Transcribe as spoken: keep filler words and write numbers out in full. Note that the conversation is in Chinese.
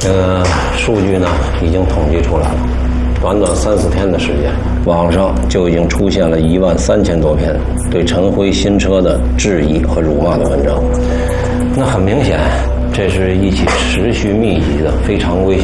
这个数据呢已经统计出来了，短短三四天的时间，网上就已经出现了一万三千多篇对陈辉新车的质疑和辱骂的文章。那很明显，这是一起持续密集的非常危险